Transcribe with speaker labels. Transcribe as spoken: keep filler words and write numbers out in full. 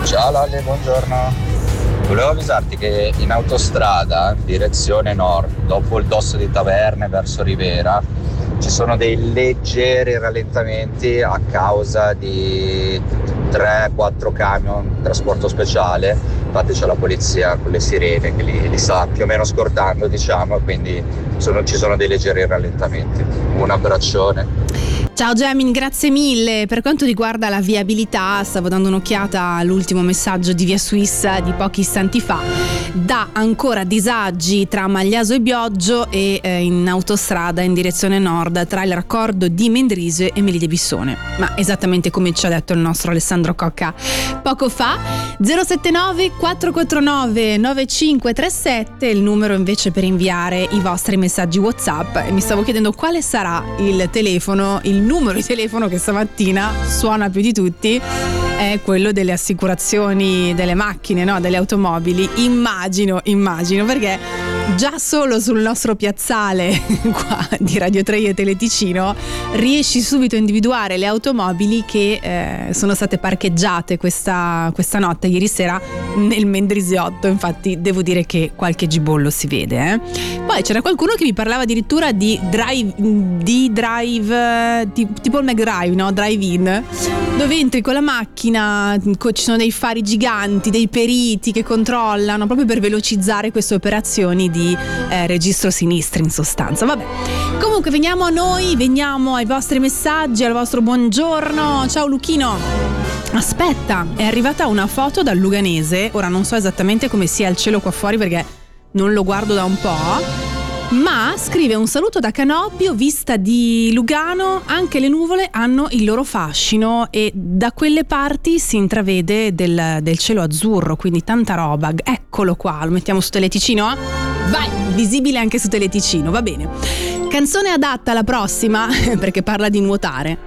Speaker 1: Ciao Lolli, buongiorno. Volevo avvisarti che in autostrada, direzione nord, dopo il Dosso di Taverne verso Rivera, ci sono dei leggeri rallentamenti a causa di tre quattro camion trasporto speciale. Infatti c'è la polizia con le sirene che li, li sta più o meno scortando, diciamo, quindi sono, ci sono dei leggeri rallentamenti. Un abbraccione.
Speaker 2: Ciao Gemin, grazie mille. Per quanto riguarda la viabilità, stavo dando un'occhiata all'ultimo messaggio di Via Suissa di pochi istanti fa. Dà ancora disagi tra Magliaso e Bioggio e eh, in autostrada in direzione nord tra il raccordo di Mendrisio e Melide Bissone. Ma esattamente come ci ha detto il nostro Alessandro Cocca poco fa. zero sette nove quattro quattro nove nove cinque tre sette il numero invece per inviare i vostri messaggi WhatsApp. E mi stavo chiedendo quale sarà il telefono, il numero di telefono che stamattina suona più di tutti. È quello delle assicurazioni delle macchine, no? Delle automobili. Immagino, immagino, perché già solo sul nostro piazzale qua di Radio tre e Teleticino riesci subito a individuare le automobili che eh, sono state parcheggiate questa, questa notte, ieri sera, nel Mendrisiotto. Infatti devo dire che qualche gibollo si vede, eh. Poi c'era qualcuno che mi parlava addirittura di drive, di drive tipo il McDrive, no? Drive-in, dove entri con la macchina, ci sono dei fari giganti, dei periti che controllano proprio per velocizzare queste operazioni di eh, registro sinistri, in sostanza. Vabbè, comunque veniamo a noi, veniamo ai vostri messaggi, al vostro buongiorno. Ciao Luchino. Aspetta, è arrivata una foto dal Luganese. Ora non so esattamente come sia il cielo qua fuori perché non lo guardo da un po', ma scrive: un saluto da Canobbio, vista di Lugano, anche le nuvole hanno il loro fascino e da quelle parti si intravede del, del cielo azzurro, quindi tanta roba. Eccolo qua, lo mettiamo su Teleticino? Vai, visibile anche su Teleticino, va bene. Canzone adatta alla prossima perché parla di nuotare.